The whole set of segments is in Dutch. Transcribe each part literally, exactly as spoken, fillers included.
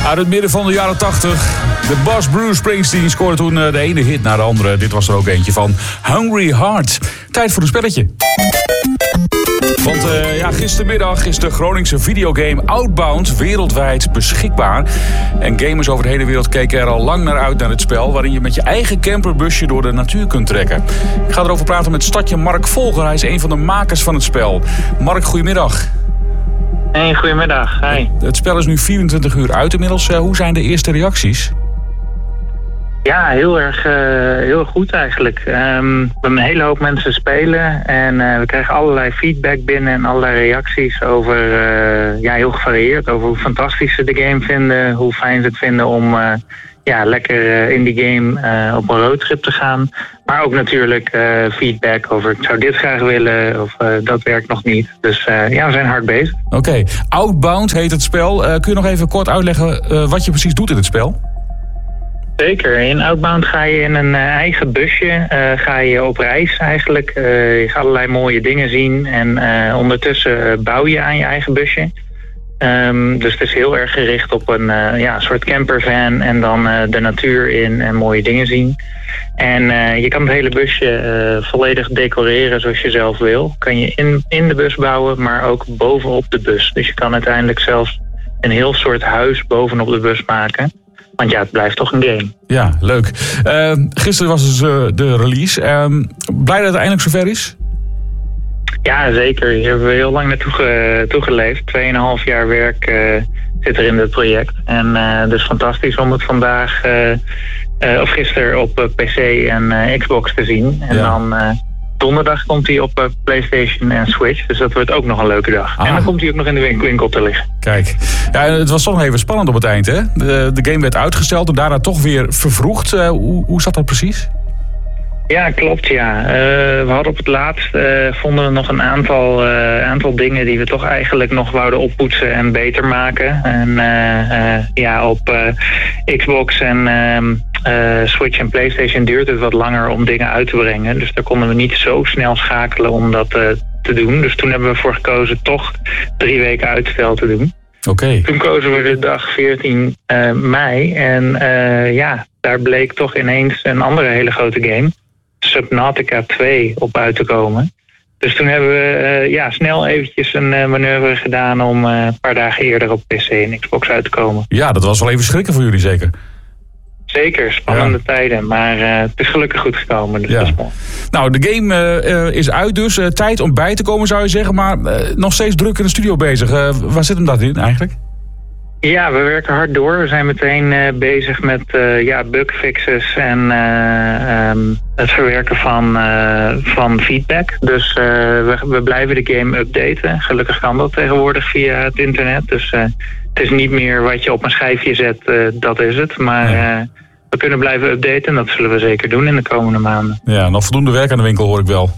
Uit het midden van de jaren tachtig. De Boss Bruce Springsteen scoorde toen de ene hit naar de andere. Dit was er ook eentje van. Hungry Heart. Tijd voor een spelletje. Want uh, ja, gistermiddag is de Groningse videogame Outbound wereldwijd beschikbaar. En gamers over de hele wereld keken er al lang naar uit naar het spel, waarin je met je eigen camperbusje door de natuur kunt trekken. Ik ga erover praten met stadje Mark Volger. Hij is een van de makers van het spel. Mark, goedemiddag. Hey, goedemiddag. Hi. Het spel is nu vierentwintig uur uit inmiddels. Uh, hoe zijn de eerste reacties? Ja, heel erg, uh, heel erg goed eigenlijk. Um, we hebben een hele hoop mensen spelen en uh, we krijgen allerlei feedback binnen en allerlei reacties over, uh, ja, heel gevarieerd, over hoe fantastisch ze de game vinden, hoe fijn ze het vinden om uh, ja, lekker uh, in die game uh, op een roadtrip te gaan. Maar ook natuurlijk uh, feedback over ik zou dit graag willen of uh, dat werkt nog niet. Dus uh, ja, we zijn hard bezig. Oké, okay. Outbound heet het spel. Uh, kun je nog even kort uitleggen uh, wat je precies doet in het spel? Zeker. In Outbound ga je in een uh, eigen busje uh, ga je op reis eigenlijk. Uh, je gaat allerlei mooie dingen zien en uh, ondertussen uh, bouw je aan je eigen busje. Um, dus het is heel erg gericht op een uh, ja, soort campervan en dan uh, de natuur in en mooie dingen zien. En uh, je kan het hele busje uh, volledig decoreren zoals je zelf wil. Kan je in, in de bus bouwen, maar ook bovenop de bus. Dus je kan uiteindelijk zelfs een heel soort huis bovenop de bus maken. Want ja, het blijft toch een game. Ja, leuk. Uh, gisteren was dus uh, de release. Uh, blij dat het eindelijk zover is? Ja, zeker. Hier hebben we heel lang naartoe ge, toegeleefd. Tweeënhalf jaar werk uh, zit er in dit project. En uh, dus fantastisch om het vandaag, uh, uh, of gisteren op uh, P C en uh, Xbox te zien. En ja. dan uh, donderdag komt hij op uh, PlayStation en Switch. Dus dat wordt ook nog een leuke dag. Ah. En dan komt hij ook nog in de winkel te liggen. Kijk, ja, het was toch nog even spannend op het eind, hè? De, de game werd uitgesteld en daarna toch weer vervroegd. Uh, hoe, hoe zat dat precies? Ja, klopt, ja. Uh, we hadden op het laatst, uh, vonden we nog een aantal, uh, aantal dingen die we toch eigenlijk nog wouden oppoetsen en beter maken. En uh, uh, ja, op uh, Xbox en uh, uh, Switch en PlayStation duurt het wat langer om dingen uit te brengen. Dus daar konden we niet zo snel schakelen om dat uh, te doen. Dus toen hebben we voor gekozen toch drie weken uitstel te doen. Oké. Okay. Toen kozen we de dag veertien mei en uh, ja, daar bleek toch ineens een andere hele grote game, Subnautica twee, op uit te komen. Dus toen hebben we uh, ja, snel eventjes een uh, manoeuvre gedaan om uh, een paar dagen eerder op P C en Xbox uit te komen. Ja, dat was wel even schrikken voor jullie zeker. Zeker, spannende ja. tijden, maar uh, het is gelukkig goed gekomen. Dus ja. dat is mooi. Nou, de game uh, is uit dus. Uh, tijd om bij te komen zou je zeggen, maar uh, nog steeds druk in de studio bezig. Uh, waar zit hem dat in eigenlijk? Ja, we werken hard door. We zijn meteen uh, bezig met uh, ja, bugfixes en uh, um, het verwerken van, uh, van feedback. Dus uh, we, we blijven de game updaten. Gelukkig kan dat tegenwoordig via het internet. Dus uh, het is niet meer wat je op een schijfje zet, uh, dat is het. Maar uh, we kunnen blijven updaten en dat zullen we zeker doen in de komende maanden. Ja, nog voldoende werk aan de winkel hoor ik wel.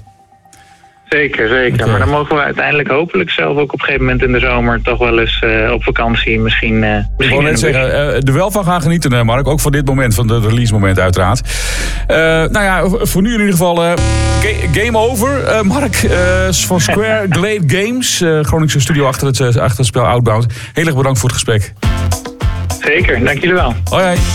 Zeker, zeker. Okay. Maar dan mogen we uiteindelijk hopelijk zelf ook op een gegeven moment in de zomer toch wel eens uh, op vakantie misschien... Uh, misschien ik wil net zeggen, uh, er wel van gaan genieten, uh, Mark. Ook van dit moment, van de release moment uiteraard. Uh, nou ja, voor nu in ieder geval uh, ga- game over. Uh, Mark uh, van Square Glade Games, uh, Groningse studio achter het, uh, achter het spel Outbound. Heel erg bedankt voor het gesprek. Zeker, dank jullie wel. Hoi, hoi.